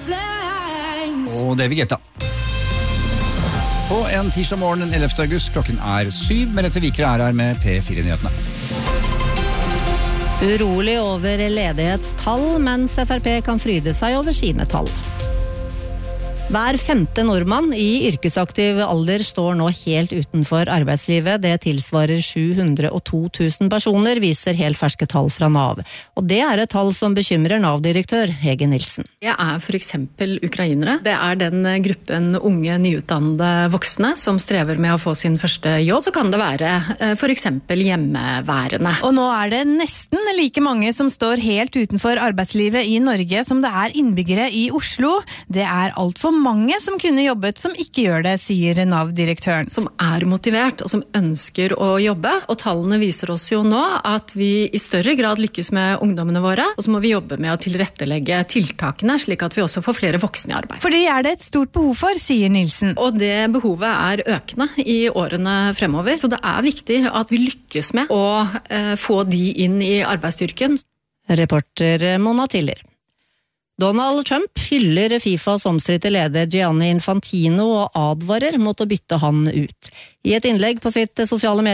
Og det vil gjette. På en tirsdag morgen den 11. august, klokken 7, Merete Vikre her med P4-nyhetene. Urolig over ledighetstall, mens FrP kan fryde seg over sine tall. Hver 5. nordmann i yrkesaktiv alder står nå helt utenfor arbeidslivet. Det tilsvarer 702 000 personer, viser helt ferske tall fra NAV. Og det er et tall som bekymrer NAV-direktør Hege Nilsen. Det er for eksempel ukrainere. Det er den gruppen unge, nyutdannede voksne som strever med å få sin første jobb. Så kan det være for eksempel hjemmeværende. Og nå er det nesten like mange som står helt utenfor arbeidslivet i Norge som det er innbyggere i Oslo. Det er alt for mange som kunne jobbet som ikke gjør det, sier NAV-direktøren. Som er motivert og som ønsker å jobbe. Og tallene viser oss jo nå at vi i større grad lykkes med ungdommene våre. Og så må vi jobbe med å tilrettelegge tiltakene, slik at vi også får flere voksne i arbeid. For det er det et stort behov for, sier Nilsen. Og det behovet er økende i årene fremover. Så det er viktig at vi lykkes med å få de inn i arbeidsstyrken. Reporter Mona Tiller. Donald Trump hyller FIFAs omstridte leder Gianni Infantino og advarer mot å bytte han ut. I et innlegg på sitt sosiale medier